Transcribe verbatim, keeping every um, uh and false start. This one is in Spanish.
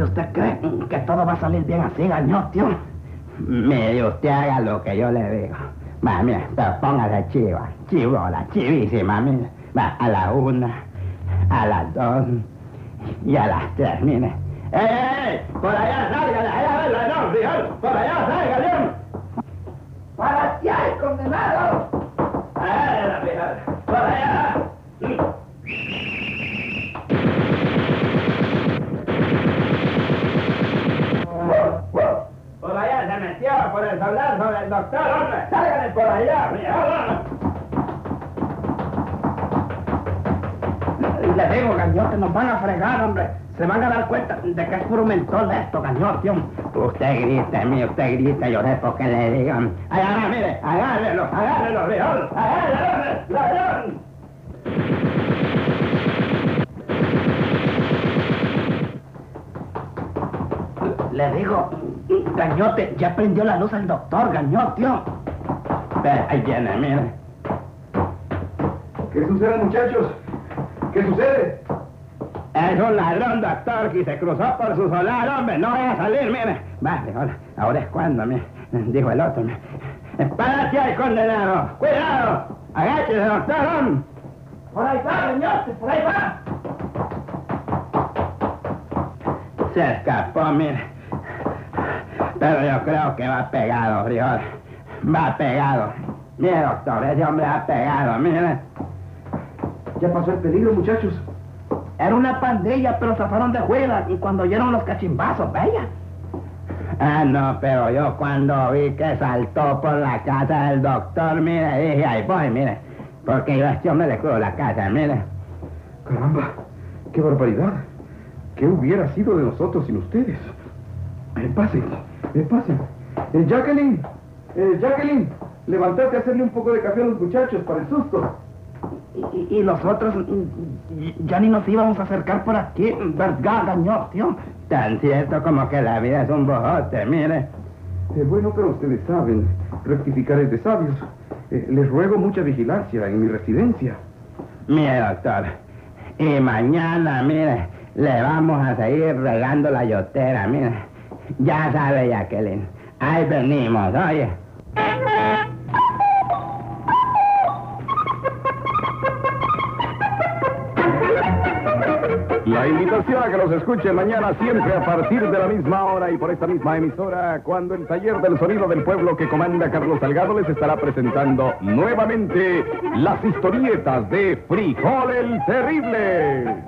usted cree que todo va a salir bien así, gañó, tío? Mire, usted haga lo que yo le digo. Va, mire, pero póngase chiva, chivola, chivísima, mire. Va, a la una, a las dos y a las tres, mire. ¡Ey, ey, ey! ¡Por allá, sálgale! ¡Allá, verla, no, frijol! ¡Por allá, sálgale! ¡Para allá, condenado! ¡Allá, frijol! ¡Por allá! Por allá se metió por el soldado del doctor, hombre. ¡Sálgale por allá, frijol! Le digo, gañón, que nos van a fregar, hombre. Se van a dar cuenta de que es puro mentol esto, gañón, tío. Usted grita, mire, usted grita, yo sé por qué le digan. Allá, mire, agárrelo, agárrelo, frijol, agárrelo, ladrón. Le digo, gañote, ya prendió la luz el doctor, gañón, tío. Ve, ahí viene, mire. ¿Qué sucede, muchachos? ¿Qué sucede? Es un ladrón, doctor, que se cruzó por su solar, hombre. No vaya a salir, mire. Va, frijol, ahora es cuando, mire. Dijo el otro, mire. ¡Párate ahí, condenado! ¡Cuidado! ¡Agáchese, doctor, hombre! Por ahí va, gañote, por ahí va. Se escapó, mire. Pero yo creo que va pegado, frijol. Va pegado. Mire, doctor, ese hombre va pegado, mire. ¿Ya pasó el peligro, muchachos? Era una pandilla, pero zafaron de juega y cuando oyeron los cachimbazos, vaya. Ah, no, pero yo cuando vi que saltó por la casa del doctor, mire, dije, ahí voy, mire. Porque yo a este hombre le cuido la casa, mire. Caramba, qué barbaridad. ¿Qué hubiera sido de nosotros sin ustedes? Eh, pasen, eh, pasen. Eh, Jacqueline, eh, Jacqueline, levántate a hacerle un poco de café a los muchachos para el susto. Y, y nosotros ya ni nos íbamos a acercar por aquí, ¿verdad, gañón, tío? Tan cierto como que la vida es un bojote, mire. Eh, bueno, pero ustedes saben, rectificar es de sabios. Eh, les ruego mucha vigilancia en mi residencia. Mire, doctor, y mañana, mire, le vamos a seguir regando la yotera, mire. Ya sabe, Jacqueline, ahí venimos, oye. La invitación a que nos escuchen mañana siempre a partir de la misma hora y por esta misma emisora, cuando el taller del sonido del pueblo que comanda Carlos Salgado les estará presentando nuevamente las historietas de Frijol el Terrible.